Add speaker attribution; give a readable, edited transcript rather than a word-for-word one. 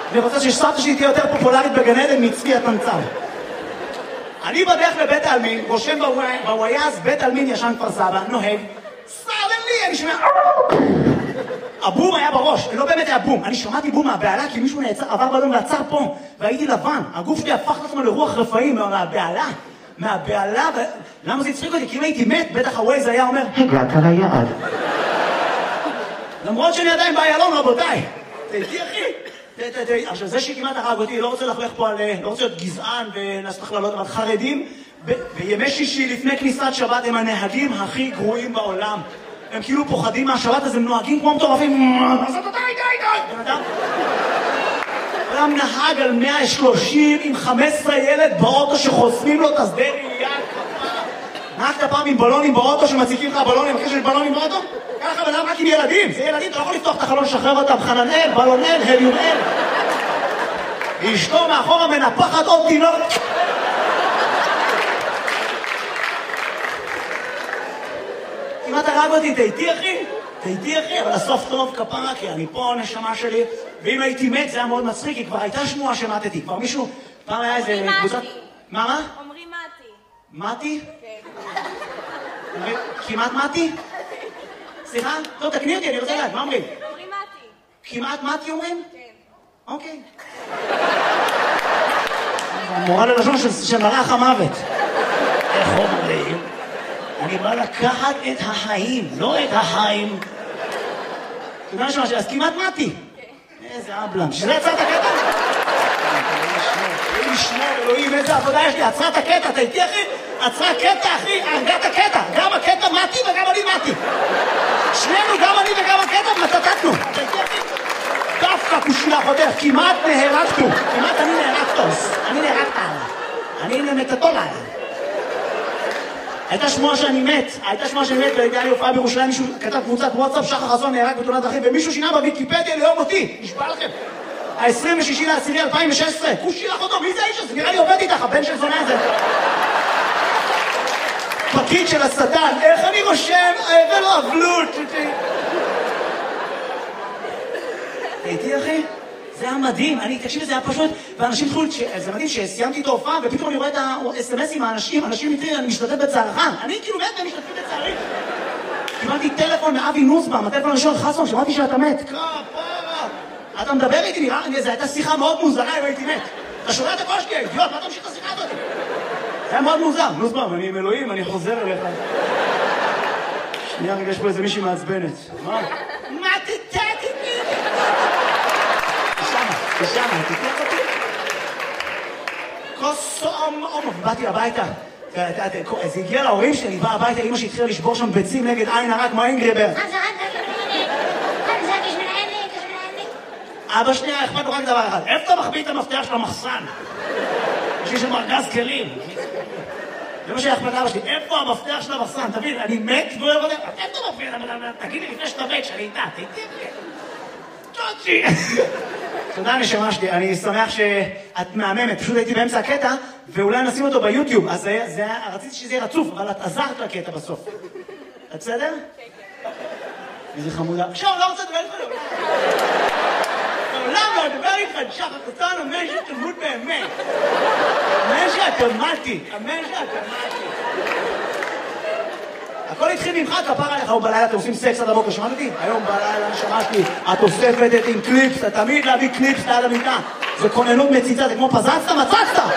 Speaker 1: אני רוצה שסבתא שלי תהיה יותר פופולרית בגן עדן מצבי התנצב. אני בדרך לבית העלמין, רושם בוויאז, בית העלמין ישן כפר סבא, נוהג, סללי, אני שומע... הבום היה בראש, לא באמת היה בום. אני שמעתי בום מהבעלה, כי מישהו עבר בלום ועצר פה, והייתי לבן. הגוף שלי הפך לעצמו לרוח רפאים מהבעלה, למה זה הצחיק אותי? כי אם הייתי מת, בטח הווייז היה אומר, הגעת ליעד. למרות שאני עדיין באיילון, רבותיי. תהייתי, אחי. עכשיו, זה שכמעט הרג אותי, לא רוצה לחלך פה על... לא רוצה להיות גזען ולעשות הכללות, אבל חרדים, בימי שישי לפני כניסת שבת הם הנהגים הכי גרועים בעולם. הם כאילו פוחדים מהשבת, אז הם נוהגים כמו מטורפים. אדם נהג על 130 עם 15 ילד באוטו שחוסמים לו את השדה ראייה כפה. נהגת פעם עם בלונים באוטו שמציקים לך בלונים, אחרי שיש בלונים באוטו? ככה בן אדם רק עם ילדים. זה ילדים, אתה לא יכול לפתוח את החלון, לשחרר אותם. חננאל, בלונאל, הליונאל. אשתו מאחורה מנפחת עוד תינוק. כמעט הרג אותי, תהייתי אחי, אבל הסוף טוב כפרה, כי אני פה נשמה שלי, ואם הייתי מת זה היה מאוד מצחיק, כי כבר הייתה שמועה שמתתי, כבר מישהו, פעם היה איזה קבוצת... מה?
Speaker 2: אומרים מתי.
Speaker 1: מתי? כן. כמעט מתי? סליחה? לא, תקני אותי, אני רוצה לדעת, מה אומרים?
Speaker 2: אומרים מתי.
Speaker 1: כמעט מתי אומרים?
Speaker 2: כן.
Speaker 1: אוקיי. מורה ללשון של מלאך המוות. איך אומרים? אני בא לקחת את החיים, לא את החיים. אתה יודע משהו, אז כמעט מתי. איזה אבלם. שזה יצא את הקטע? אלוהים ישמור, אלוהים, איזה עבודה יש לי. עצרה את הקטע, אתה איתי אחי? עצרה קטע אחי, הרגע את הקטע. גם הקטע מתי וגם אני מתי. שנינו, גם אני וגם הקטע, מתתתנו. אתה איתי אחי? דווקא כושילה חותך, כמעט נהרגתו. כמעט אני נהרגתוס. אני נהרגת עליו. אני נמתתו עליו. הייתה שמועה שאני מת, והייתה לי הופעה בירושלים, מישהו כתב קבוצת וואטסאפ, שחר חסון נהרג בתאונת דרכים, ומישהו שינה בוויקיפדיה ליום אותי, נשבע לכם. ה-26/10/2016, כושי לך אותו, מי זה האיש הזה? נראה לי עובד איתך, הבן של זונה הזה. פקיד של השטן, איך אני רושם? ולא אבלות. הייתי אחי? זה היה מדהים, תקשיב לזה, היה פשוט, ואנשים התחילו, זה מדהים שסיימתי את ההופעה, ופתאום אני רואה את ה-SMSים מהאנשים, אנשים מתחילים, אני משתתף בצערך, אני כאילו מת והם משתתפים בצערי. קיבלתי טלפון מאבי נוסבאום, הטלפון הראשון, חסון, שמעתי שאתה מת. כפרה, אתה מדבר איתי, נראה, זו הייתה שיחה מאוד מוזרה אם הייתי מת. אתה שומע את הקול שלי, אידיוט, מה אתה ממשיך את השיחה הזאת? זה היה מאוד מוזר, נוסבאום, אני עם אלוהים, אני חוזר אליך. שנייה רגע, יש פה איזה מישהי מעצבנת. מה? מה ושמה, תתלך אותי? כוסום, באתי הביתה. זה הגיע להורים שלי, בא הביתה, אמא שהתחילה לשבור שם ביצים נגד עין הרק, מה אינגרבר? אבא שנייה, אכפת לו רק דבר אחד. איפה אתה מחביא את המפתח של המחסן? יש שם ארגז כלים. זה מה שאכפת לאבא שלי. איפה המפתח של המחסן? תבין, אני מת והוא יבוא... איפה אתה מפתח? תגיד לי לפני שאתה מת, שאני איתה. צ'וצ'י. תודה נשמה שלי, אני שמח שאת מהממת, פשוט הייתי באמצע הקטע, ואולי נשים אותו ביוטיוב, אז רציתי שזה יהיה רצוף, אבל את עזרת לקטע בסוף. את בסדר? כן. איזה חמודה. עכשיו, לא רוצה לדבר איתך. לעולם לא לדבר איתך, שחר חסון, אמן שתלמוד באמת. אמן שהתלמדתי, הכל התחיל ממך, כפר עליך, היום בלילה אתם עושים סקס עד הבוקר, שמעת אותי? היום בלילה שמעתי, את אוספת את עם קליפס, אתה תמיד להביא קליפס ליד המיטה. זה כוננות מציצה, זה כמו פזצת, מצצת!